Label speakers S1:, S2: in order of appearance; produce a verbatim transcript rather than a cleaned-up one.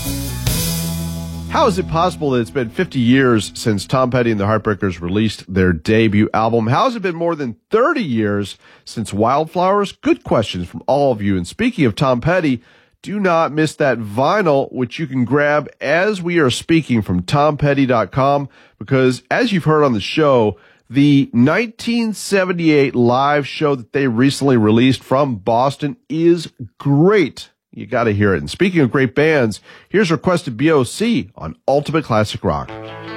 S1: How is it possible that it's been fifty years since Tom Petty and the Heartbreakers released their debut album? How has it been more than thirty years since Wildflowers? Good questions from all of you. And speaking of Tom Petty, do not miss that vinyl, which you can grab as we are speaking from tom petty dot com, because as you've heard on the show, the nineteen seventy-eight live show that they recently released from Boston is great. You got to hear it. And speaking of great bands, here's Requested B O C on Ultimate Classic Rock.